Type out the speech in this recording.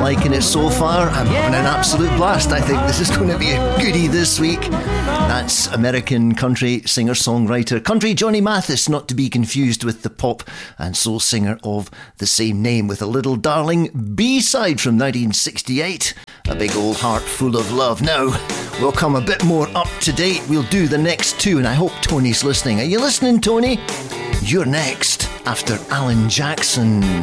liking it so far. I'm having an absolute blast. I think this is going to be a goodie this week. That's American country singer-songwriter, country Johnny Mathis, not to be confused with the pop and soul singer of the same name, with a little darling B-side from 1968, A Big Old Heart Full of Love. Now, we'll come a bit more up to date. We'll do the next two, and I hope Tony's listening. Are you listening, Tony? You're next after Alan Jackson.